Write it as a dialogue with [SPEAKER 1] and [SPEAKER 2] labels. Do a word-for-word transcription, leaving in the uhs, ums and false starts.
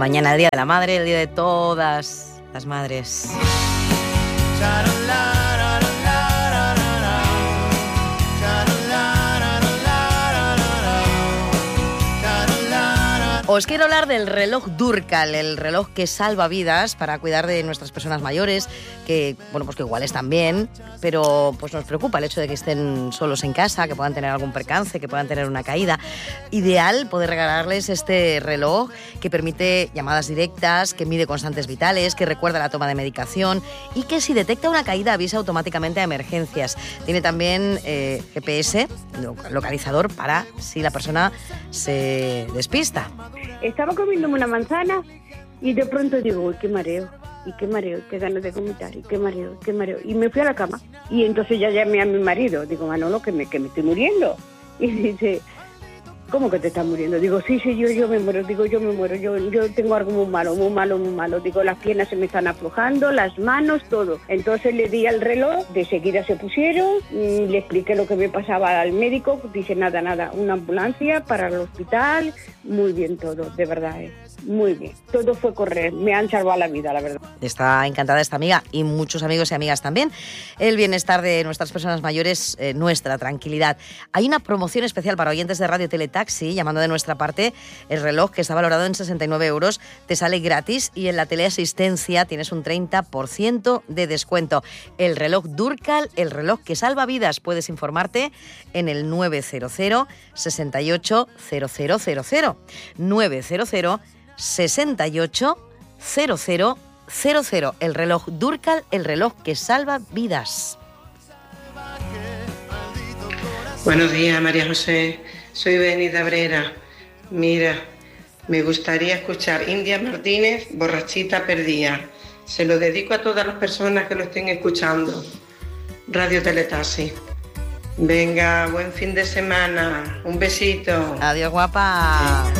[SPEAKER 1] Mañana el Día de la Madre, el Día de todas las madres. Os quiero hablar del reloj Durkal, el reloj que salva vidas para cuidar de nuestras personas mayores, que, bueno, pues que igual están bien, pero pues nos preocupa el hecho de que estén solos en casa, que puedan tener algún percance, que puedan tener una caída. Ideal poder regalarles este reloj que permite llamadas directas, que mide constantes vitales, que recuerda la toma de medicación y que si detecta una caída avisa automáticamente a emergencias. Tiene también eh, G P S, localizador, para si la persona se despista.
[SPEAKER 2] Estaba comiéndome una manzana y de pronto digo, uy, qué mareo, y qué mareo, qué ganas de vomitar, y qué mareo, qué mareo. Y me fui a la cama. Y entonces ya llamé a mi marido. Digo, Manolo, que me, que me estoy muriendo. Y dice, ¿cómo que te estás muriendo? Digo, sí, sí, yo, yo me muero. Digo, yo me muero. Yo, yo tengo algo muy malo, muy malo, muy malo. Digo, las piernas se me están aflojando, las manos, todo. Entonces le di al reloj, de seguida se pusieron, le expliqué lo que me pasaba al médico. Dice, nada, nada, una ambulancia para el hospital. Muy bien todo, de verdad, ¿eh? Muy bien. Todo fue correr. Me han salvado la vida, la verdad.
[SPEAKER 1] Está encantada esta amiga y muchos amigos y amigas también. El bienestar de nuestras personas mayores, eh, nuestra tranquilidad. Hay una promoción especial para oyentes de Radio Teletaxi, llamando de nuestra parte. El reloj, que está valorado en sesenta y nueve euros, te sale gratis y en la teleasistencia tienes un treinta por ciento de descuento. El reloj Durkal, el reloj que salva vidas. Puedes informarte en el nueve cero cero, sesenta y ocho, cero cero cero cero. nueve cero cero, sesenta y ocho, cero cero cero cero. El reloj Durkal, el reloj que salva vidas.
[SPEAKER 3] Buenos días, María José. Soy Beni de Abrera. Mira, me gustaría escuchar India Martínez, Borrachita Perdida. Se lo dedico a todas las personas que lo estén escuchando. Radio Teletaxi. Venga, buen fin de semana. Un besito.
[SPEAKER 1] Adiós, guapa.